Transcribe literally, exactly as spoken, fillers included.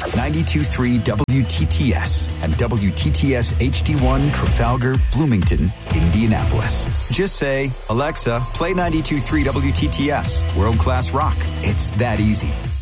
ninety-two point three W T T S and W T T S H D one Trafalgar, Bloomington, Indianapolis. Just say, Alexa, play ninety-two point three W T T S, world-class rock. It's that easy.